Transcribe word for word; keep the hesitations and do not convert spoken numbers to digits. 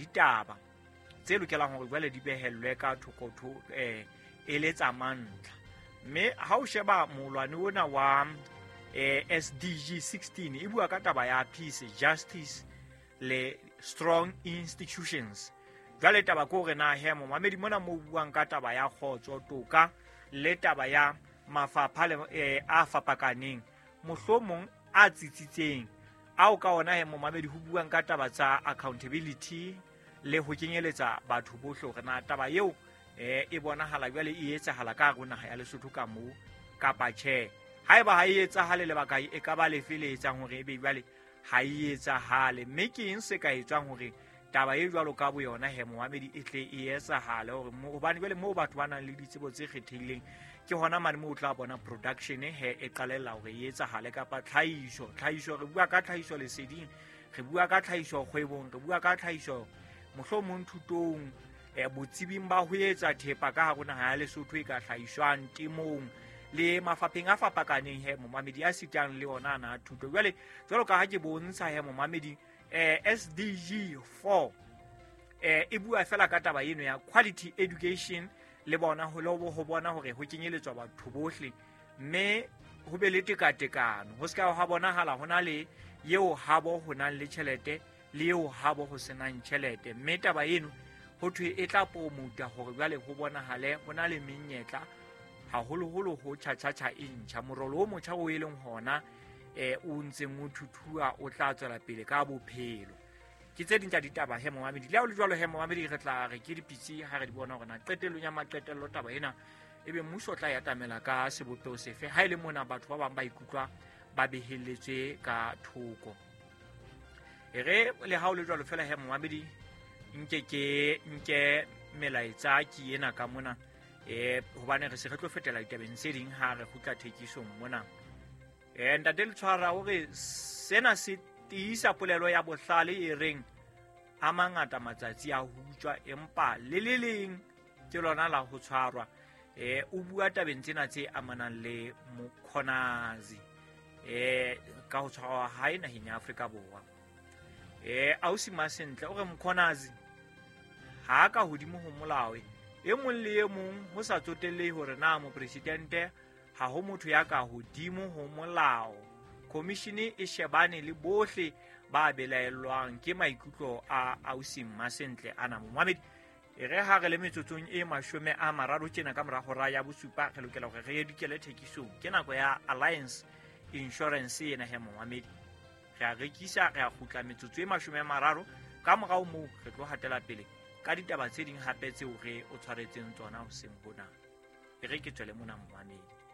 ditaba tse lokelang hore jwale di behellwe ka thokotho eh e le tsa mantlha. Mme ha o sheba molwane ona wa eh, S D G sixteen e bua ka taba ya peace, justice le strong institutions. Jwale taba ko re na he momamedi mona mo buang ka taba ya khotso, toka le taba ya mafapha le eh, a fapakaneng mohlomong a tsitsitseng ao ka ona he momamedi ho buang ka taba tsa accountability le ho kenyeletsa batho bohle hore na taba eo eh e bonahala jwale e etsahala ka rona ha ya Lesotho ka moo kapa tjhe. Haeba ha e etsahale lebaka e ka ba le fele etsang hore ebe jwale ha e etsahale, mme ke eng se ka etsang hore taba e jwalo ka bo yona he momamedi e tle e etsahale hore mo hobane jwale mo batho ba nang le ditsebo tse kgethehileng ke hona mane mo o tla bona production he e qalella hore e etsahale kapa tlhahiso. Tlhahiso re bua ka tlhahiso leseding, re bua ka tlhahiso kgwebong, re bua ka tlhahiso mohlomong thutong, e botsibing ba ho etsa thepa ka ha rona ha ya Lesotho e ka hlahiswang temong le mafapheng a fapakaneng he momamedi a sitang le ona na thuto. Jwale jwalo ka ha ke bontsha he momamedi eh S D G four eh e bua fela ka taba eno ya quality education le bona ho lobo ho bona hore ho kenyeletswa batho bohle, mme ho be le tekatekano, ho ska ha bonahala hona le yeo habo ho nang le tjhelete le yeo habo ho senang tjhelete. Mme taba eno ho thwe e tla promote hore jwale ho bonahale hona le menyetla haholoholo ho tjhatjhatjha e ntjha. Morolo o motjha o e leng hona eh o ntseng o thuthuwa o tla tswela pele ka bophelo. Ke tse ding tsa ditaba he momamedi le ha o le jwalo he momamedi re tla re ke dipitsi ha re di bona hore na qetellong ya maqetello taba ena ebe mmuso o tla ya tamela ka seboto sefe ha ile mona batho ba bang ba ikutlwa ba behelletswe ka thoko. E re le ha o le jwalo fela he momamedi nke ke nke melaetsa ke ena ka mona eh hobane re se re tlo fetela ditabeng tse ding ha re kgutla thekisong mona. Eh ntate le tshwara hore sena se tiisa polelo ya bohlale e reng a mangata matsatsi a hutswa empa le le leng ke lona la ho tshwarwa. Eh o bua tabeng tsena tse amanang le Mukhonazi eh ka ho tshwarwa ha ena naheng ya Afrika Borwa. Eh Ausi Masentle o re Mukhonazi ha ka hodimo ho molawe e mong le e mong ho sa tsotelle hore na mo presidente ha ho motho ya ka hodimo ho molao. Komishini e shebane le bohle ba belaelwang ke maikutlo a Ausi Masentle ana momamedi. E re ha re le metsotsong e mashome a mararo tjena ka mora hora ya bosupa re lokela hore re edikele thekisong ke nako ya Alliance Insurance ena he momamedi. Re a rekisa re a khutla metsotso e mashome a mararo ka morao moo re tlo hatela pele ka ditaba tse ding hape tseo re o tshwaretseng tsona ho seng bona. E re ke tswele mona momamedi.